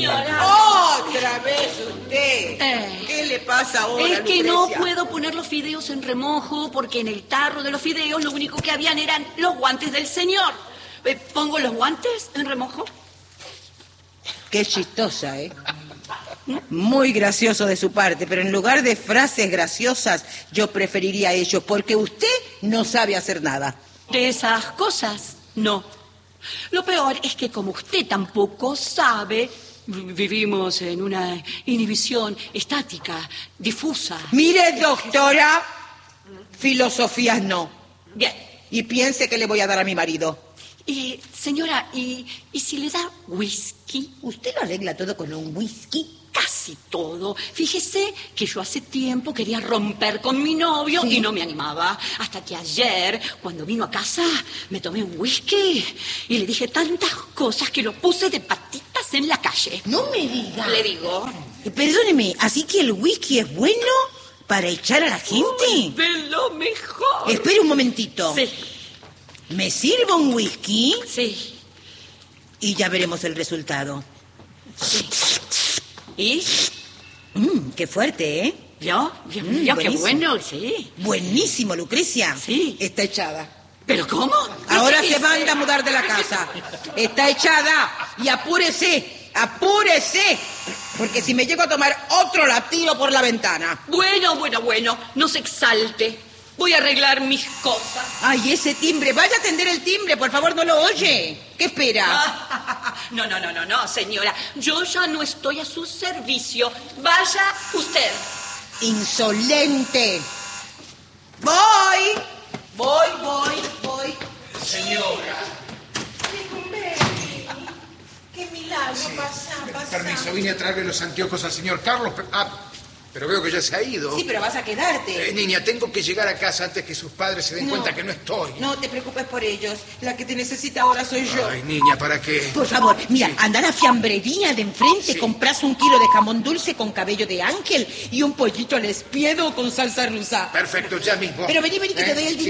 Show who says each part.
Speaker 1: señora.
Speaker 2: ¡Otra vez usted! ¿Qué le pasa ahora,
Speaker 1: Es que no
Speaker 2: Lucrecia?
Speaker 1: puedo poner los fideos en remojo porque en el tarro de los fideos lo único que habían eran los guantes del señor. ¿Pongo los guantes en remojo?
Speaker 2: Qué chistosa, ¿eh? Muy gracioso de su parte, pero en lugar de frases graciosas, yo preferiría ello, porque usted no sabe hacer nada.
Speaker 1: De esas cosas, no. Lo peor es que como usted tampoco sabe, vivimos en una inhibición estática, difusa.
Speaker 2: Mire, doctora, filosofías no.
Speaker 1: Bien.
Speaker 2: Y piense que le voy a dar a mi marido.
Speaker 1: Señora, ¿y si le da whisky?
Speaker 2: ¿Usted lo arregla todo con un whisky?
Speaker 1: Casi todo. Fíjese que yo hace tiempo quería romper con mi novio y no me animaba. Hasta que ayer, cuando vino a casa, me tomé un whisky y le dije tantas cosas que lo puse de patitas en la calle.
Speaker 2: No me diga.
Speaker 1: Le digo.
Speaker 2: Perdóneme, ¿así que el whisky es bueno para echar a la gente?
Speaker 1: ¡Uy, de lo mejor!
Speaker 2: Espere un momentito.
Speaker 1: Sí.
Speaker 2: ¿Me sirvo un whisky?
Speaker 1: Sí.
Speaker 2: Y ya veremos el resultado.
Speaker 1: Sí. ¿Y?
Speaker 2: Qué fuerte, ¿eh?
Speaker 1: ¿Vio? Qué bueno, sí.
Speaker 2: Buenísimo, Lucrecia.
Speaker 1: Sí.
Speaker 2: Está echada.
Speaker 1: ¿Pero cómo?
Speaker 2: Ahora
Speaker 1: ¿Qué
Speaker 2: se
Speaker 1: dice?
Speaker 2: manda a mudar de la casa. Está echada. Y apúrese, apúrese. Porque si me llego a tomar otro, la tiro por la ventana.
Speaker 1: Bueno. No se exalte. Voy a arreglar mis cosas.
Speaker 2: Ay, ese timbre. Vaya a atender el timbre, por favor, no lo oye. ¿Qué espera?
Speaker 1: No, señora. Yo ya no estoy a su servicio. Vaya usted.
Speaker 2: Insolente. Voy.
Speaker 3: Señora.
Speaker 2: Qué milagro, pasa.
Speaker 3: Permiso, vine a traerle los anteojos al señor Carlos, pero veo que ya se ha ido.
Speaker 2: Sí, pero vas a quedarte.
Speaker 3: Niña, tengo que llegar a casa antes que sus padres se den cuenta que no estoy.
Speaker 2: No te preocupes por ellos. La que te necesita ahora soy yo.
Speaker 3: Ay, niña, ¿para qué?
Speaker 2: Por favor, mira, anda a la fiambrería de enfrente,
Speaker 3: Sí.
Speaker 2: compras 1 kilo de jamón dulce con cabello de ángel y un pollito al espiedo con salsa rusa.
Speaker 3: Perfecto, ya mismo.
Speaker 2: Pero vení, que te doy el dinero.